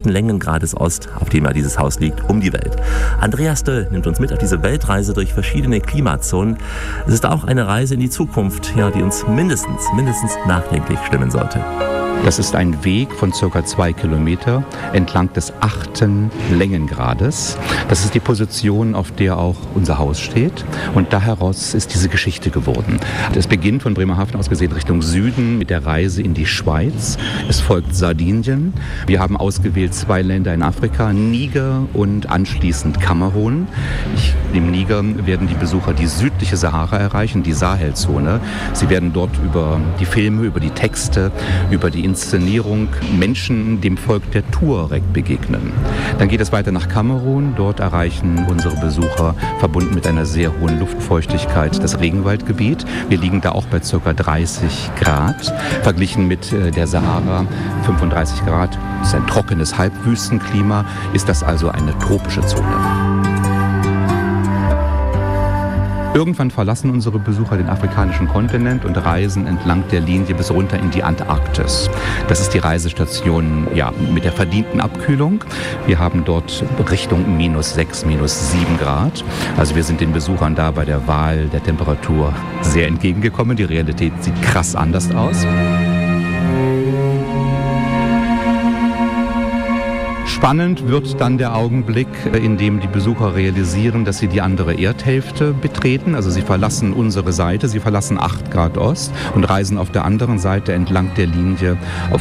Längengrades Ost, auf dem ja dieses Haus liegt, um die Welt. Andreas Döll nimmt uns mit auf diese Weltreise durch verschiedene Klimazonen. Es ist auch eine Reise in die Zukunft, ja, die uns mindestens nachdenklich stimmen sollte. Das ist ein Weg von ca. 2 Kilometer entlang des 8. Längengrades. Das ist die Position, auf der auch unser Haus steht. Und da heraus ist diese Geschichte geworden. Es beginnt von Bremerhaven aus gesehen Richtung Süden mit der Reise in die Schweiz. Es folgt Sardinien. Wir haben ausgewählt 2 Länder in Afrika, Niger und anschließend Kamerun. Im Niger werden die Besucher die südliche Sahara erreichen, die Sahelzone. Sie werden dort über die Filme, über die Texte, über die Inszenierung Menschen dem Volk der Tuareg begegnen. Dann geht es weiter nach Kamerun. Dort erreichen unsere Besucher, verbunden mit einer sehr hohen Luftfeuchtigkeit, das Regenwaldgebiet. Wir liegen da auch bei ca. 30 Grad. Verglichen mit der Sahara 35 Grad. Das ist ein trockenes Halbwüstenklima. Ist das also eine tropische Zone? Irgendwann verlassen unsere Besucher den afrikanischen Kontinent und reisen entlang der Linie bis runter in die Antarktis. Das ist die Reisestation mit der verdienten Abkühlung. Wir haben dort Richtung -6, -7 Grad. Also wir sind den Besuchern da bei der Wahl der Temperatur sehr entgegengekommen. Die Realität sieht krass anders aus. Spannend wird dann der Augenblick, in dem die Besucher realisieren, dass sie die andere Erdhälfte betreten. Also sie verlassen unsere Seite, sie verlassen 8 Grad Ost und reisen auf der anderen Seite entlang der Linie auf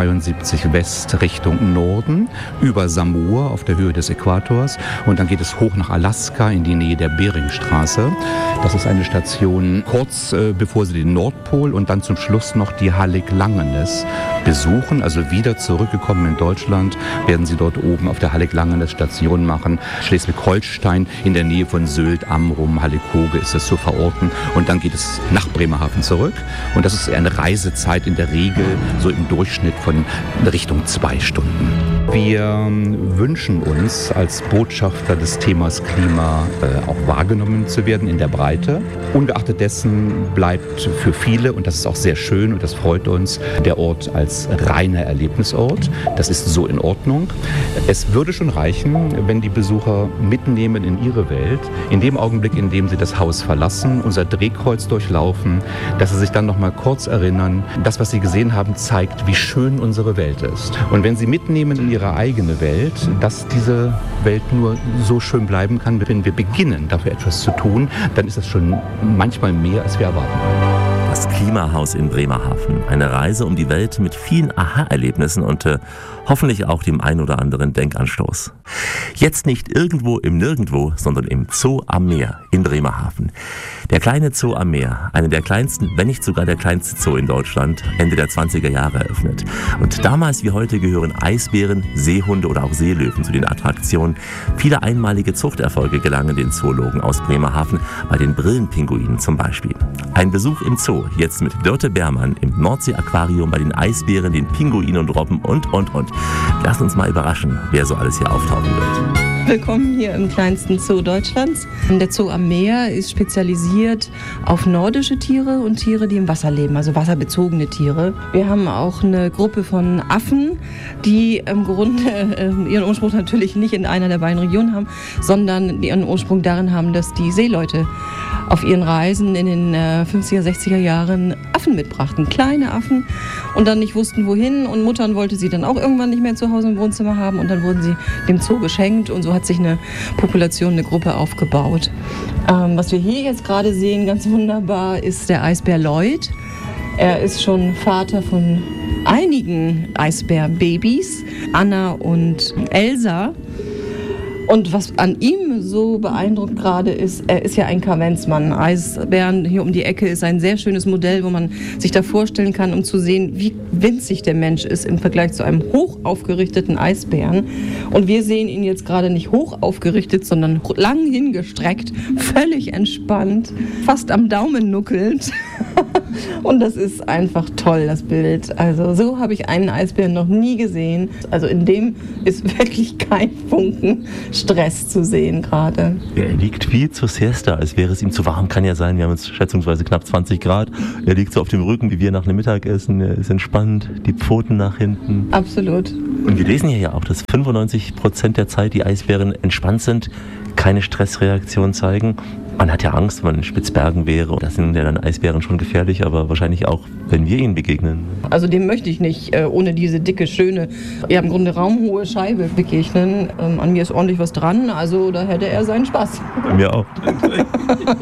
172 West Richtung Norden, über Samoa auf der Höhe des Äquators. Und dann geht es hoch nach Alaska in die Nähe der Beringstraße. Das ist eine Station kurz bevor sie den Nordpol und dann zum Schluss noch die Hallig Langenes besuchen. Also wieder zurückgekommen in Deutschland, werden sie dort oben auf der Hallig Langenes Station machen. Schleswig-Holstein in der Nähe von Sylt, Amrum, Hallig-Hoge ist es zu verorten. Und dann geht es nach Bremerhaven zurück. Und das ist eine Reisezeit in der Regel so im Durchschnitt von Richtung 2 Stunden. Wir wünschen uns als Botschafter des Themas Klima auch wahrgenommen zu werden in der Breite. Ungeachtet dessen bleibt für viele, und das ist auch sehr schön und das freut uns, der Ort als reiner Erlebnisort. Das ist so in Ordnung. Es würde schon reichen, wenn die Besucher mitnehmen in ihre Welt, in dem Augenblick, in dem sie das Haus verlassen, unser Drehkreuz durchlaufen, dass sie sich dann noch mal kurz erinnern, das, was sie gesehen haben, zeigt, wie schön unsere Welt ist. Und wenn sie mitnehmen in ihre eigene Welt, dass diese Welt nur so schön bleiben kann, wenn wir beginnen, dafür etwas zu tun, dann ist das schon manchmal mehr, als wir erwarten. Das Klimahaus in Bremerhaven. Eine Reise um die Welt mit vielen Aha-Erlebnissen und hoffentlich auch dem ein oder anderen Denkanstoß. Jetzt nicht irgendwo im Nirgendwo, sondern im Zoo am Meer in Bremerhaven. Der kleine Zoo am Meer, einer der kleinsten, wenn nicht sogar der kleinste Zoo in Deutschland, Ende der 20er Jahre eröffnet. Und damals wie heute gehören Eisbären, Seehunde oder auch Seelöwen zu den Attraktionen. Viele einmalige Zuchterfolge gelangen den Zoologen aus Bremerhaven, bei den Brillenpinguinen zum Beispiel. Ein Besuch im Zoo, jetzt mit Dörte Beermann im Nordsee-Aquarium bei den Eisbären, den Pinguinen und Robben und. Lasst uns mal überraschen, wer so alles hier auftauchen wird. Willkommen hier im kleinsten Zoo Deutschlands. Der Zoo am Meer ist spezialisiert auf nordische Tiere und Tiere, die im Wasser leben, also wasserbezogene Tiere. Wir haben auch eine Gruppe von Affen, die im Grunde ihren Ursprung natürlich nicht in einer der beiden Regionen haben, sondern ihren Ursprung darin haben, dass die Seeleute auf ihren Reisen in den 50er, 60er Jahren Affen mitbrachten, kleine Affen, und dann nicht wussten, wohin. Und Muttern wollte sie dann auch irgendwann nicht mehr zu Hause im Wohnzimmer haben und dann wurden sie dem Zoo geschenkt und so hat sich eine Population, eine Gruppe aufgebaut. Was wir hier jetzt gerade sehen, ganz wunderbar, ist der Eisbär Lloyd. Er ist schon Vater von einigen Eisbärbabys, Anna und Elsa. Und was an ihm so beeindruckt gerade ist, er ist ja ein Kavenzmann. Eisbären hier um die Ecke ist ein sehr schönes Modell, wo man sich da vorstellen kann, um zu sehen, wie winzig der Mensch ist im Vergleich zu einem hoch aufgerichteten Eisbären. Und wir sehen ihn jetzt gerade nicht hoch aufgerichtet, sondern lang hingestreckt, völlig entspannt, fast am Daumen nuckelnd. Und das ist einfach toll, das Bild. Also so habe ich einen Eisbären noch nie gesehen. Also in dem ist wirklich kein Funken Stress zu sehen gerade. Er liegt wie zur Siesta, als wäre es ihm zu warm. Kann ja sein, wir haben jetzt schätzungsweise knapp 20 Grad. Er liegt so auf dem Rücken, wie wir nach einem Mittagessen. Er ist entspannt, die Pfoten nach hinten. Absolut. Und wir lesen hier ja auch, dass 95% der Zeit die Eisbären entspannt sind, keine Stressreaktion zeigen. Man hat ja Angst, wenn man in Spitzbergen wäre. Da sind ja dann Eisbären schon gefährlich, aber wahrscheinlich auch, wenn wir ihnen begegnen. Also dem möchte ich nicht ohne diese dicke, schöne, ja im Grunde raumhohe Scheibe begegnen. An mir ist ordentlich was dran, also da hätte er seinen Spaß. Bei mir auch.